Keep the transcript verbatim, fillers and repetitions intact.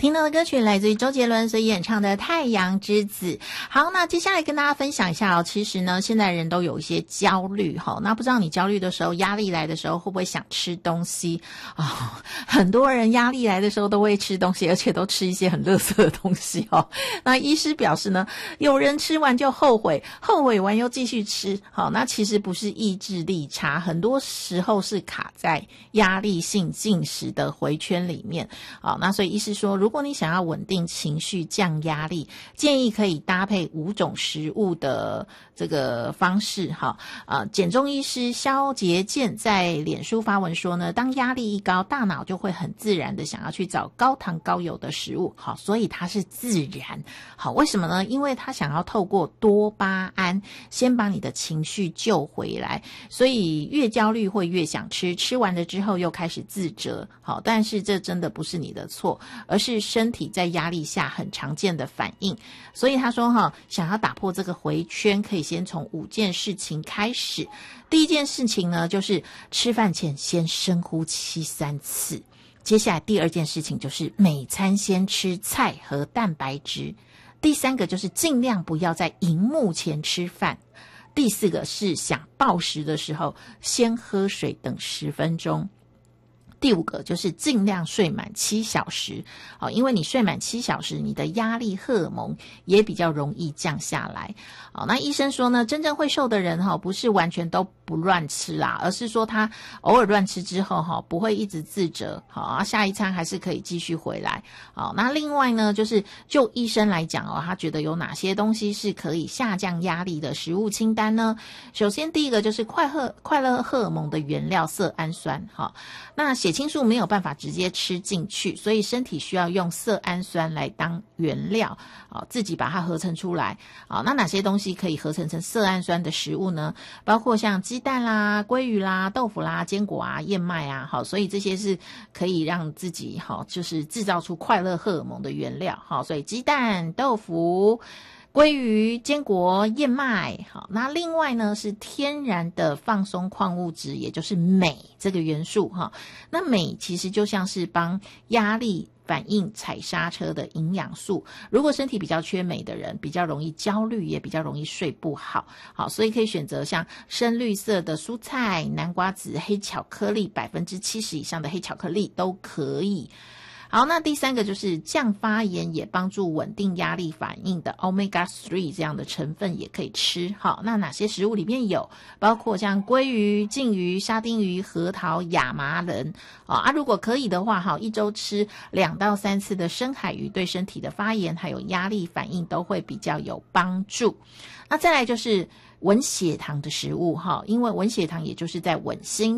听到的歌曲来自于周杰伦所演唱的《太阳之子》。好，那接下来跟大家分享一下哦，其实呢，现在人都有一些焦虑哈。那不知道你焦虑的时候，压力来的时候，会不会想吃东西啊、哦？很多人压力来的时候都会吃东西，而且都吃一些很垃圾的东西哦。那医师表示呢，有人吃完就后悔，后悔完又继续吃。好，那其实不是意志力差，很多时候是卡在压力性进食的回圈里面。好，那所以医师说，如果你想要稳定情绪、降压力，建议可以搭配五种食物的这个方式。哈，呃，减重医师萧杰健在脸书发文说呢，当压力一高，大脑就会很自然的想要去找高糖高油的食物。好，所以它是自然。好，为什么呢？因为他想要透过多巴胺先把你的情绪救回来，所以越焦虑会越想吃，吃完了之后又开始自责。好，但是这真的不是你的错，而是身体在压力下很常见的反应。所以他说哈，想要打破这个回圈，可以先从五件事情开始。第一件事情呢，就是吃饭前先深呼吸三次。接下来第二件事情就是每餐先吃菜和蛋白质。第三个就是尽量不要在荧幕前吃饭。第四个是想暴食的时候先喝水等十分钟。第五个就是尽量睡满七小时，好，因为你睡满七小时，你的压力荷尔蒙也比较容易降下来。好，那医生说呢，真正会瘦的人哈，不是完全都不乱吃啦，而是说他偶尔乱吃之后哈，不会一直自责，好啊，下一餐还是可以继续回来。好，那另外呢，就是就医生来讲哦，他觉得有哪些东西是可以下降压力的食物清单呢？首先第一个就是快乐快乐荷尔蒙的原料色氨酸，好，那血清素没有办法直接吃进去，所以身体需要用色氨酸来当原料，好，自己把它合成出来。好，那哪些东西可以合成成色氨酸的食物呢？包括像鸡蛋啦、鲑鱼啦、豆腐啦、坚果啊、燕麦啊，好，所以这些是可以让自己好，就是制造出快乐荷尔蒙的原料。好，所以鸡蛋、豆腐、鲑鱼、坚果、燕麦。好，那另外呢是天然的放松矿物质，也就是镁这个元素哈。那镁其实就像是帮压力反应踩刹车的营养素，如果身体比较缺镁的人，比较容易焦虑，也比较容易睡不好。好，所以可以选择像深绿色的蔬菜、南瓜子、黑巧克力，百分之七十以上的黑巧克力都可以。好，那第三个就是降发炎也帮助稳定压力反应的 omega 三 这样的成分也可以吃。好，那哪些食物里面有？包括像鲑鱼、鲭鱼、沙丁鱼、核桃、亚麻仁啊。如果可以的话，好，一周吃两到三次的深海鱼，对身体的发炎还有压力反应都会比较有帮助。那再来就是稳血糖的食物哈，因为稳血糖也就是在稳心